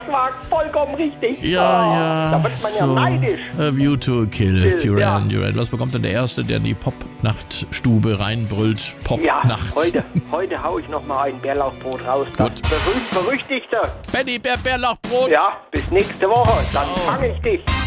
war vollkommen richtig. Ja. Da wird man ja neidisch. A View to a Kill, Duran ja. Duran. Was bekommt denn der Erste, der in die Pop-Nachtstube reinbrüllt? Ja, Pop-Nachts. heute hau ich noch mal ein Bärlauchbrot raus. Gut. Das berühmte. Benny Bärlauchbrot. Ja, bis nächste Woche. Dann fange ich dich.